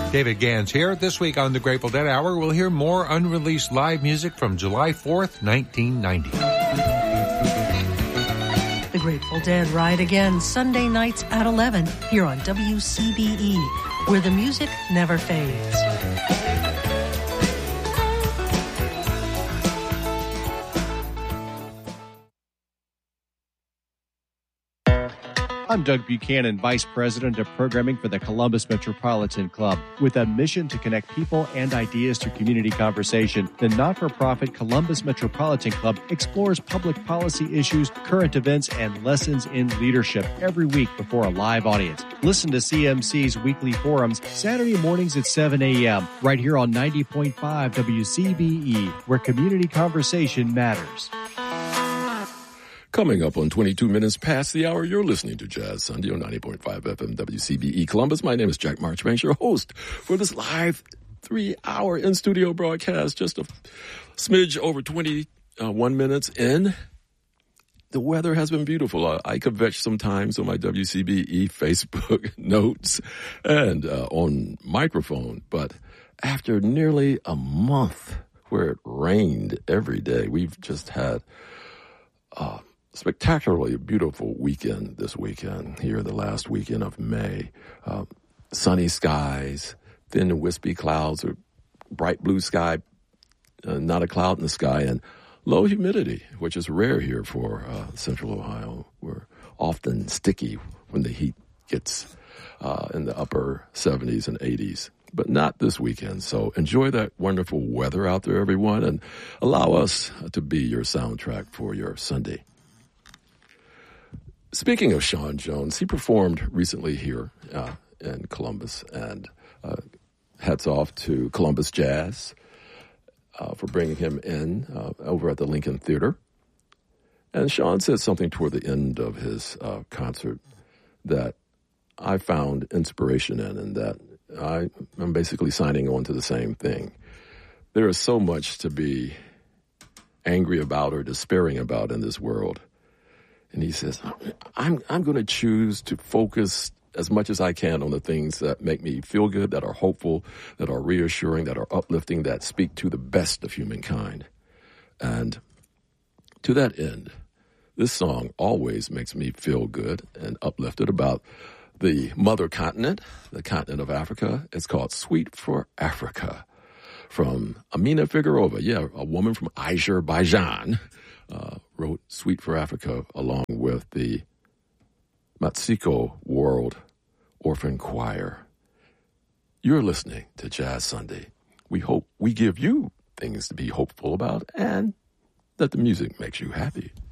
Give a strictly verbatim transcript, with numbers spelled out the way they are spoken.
David Gans here. This week on the Grateful Dead Hour, we'll hear more unreleased live music from July fourth, nineteen ninety. The Grateful Dead ride again Sunday nights at eleven here on W C B E, where the music never fades. I'm Doug Buchanan, Vice President of Programming for the Columbus Metropolitan Club. With a mission to connect people and ideas to community conversation, the not-for-profit Columbus Metropolitan Club explores public policy issues, current events, and lessons in leadership every week before a live audience. Listen to C M C's weekly forums Saturday mornings at seven a.m. right here on ninety point five W C B E, where community conversation matters. Coming up on twenty-two minutes past the hour, you're listening to Jazz Sunday on ninety point five F M W C B E Columbus. My name is Jack Marchbanks, your host for this live three-hour in-studio broadcast. Just a smidge over twenty-one minutes in. The weather has been beautiful. Uh, I kvetch sometimes on my W C B E Facebook notes and uh, on microphone. But after nearly a month where it rained every day, we've just had Uh, spectacularly beautiful weekend this weekend, here the last weekend of May. Uh, sunny skies, thin and wispy clouds, or bright blue sky, uh, not a cloud in the sky, and low humidity, which is rare here for uh, Central Ohio. We're often sticky when the heat gets uh, in the upper seventies and eighties, but not this weekend. So enjoy that wonderful weather out there, everyone, and allow us to be your soundtrack for your Sunday. Speaking of Sean Jones, he performed recently here uh, in Columbus, and uh, hats off to Columbus Jazz uh, for bringing him in uh, over at the Lincoln Theater. And Sean said something toward the end of his uh, concert that I found inspiration in, and that I, I'm basically signing on to the same thing. There is so much to be angry about or despairing about in this world. And he says, I'm I'm going to choose to focus as much as I can on the things that make me feel good, that are hopeful, that are reassuring, that are uplifting, that speak to the best of humankind. And to that end, this song always makes me feel good and uplifted about the mother continent, the continent of Africa. It's called Sweet for Africa, from Amina Figueroa. Yeah, a woman from Azerbaijan uh, wrote Sweet for Africa along with the Matsiko World Orphan Choir. You're listening to Jazz Sunday. We hope we give you things to be hopeful about and that the music makes you happy.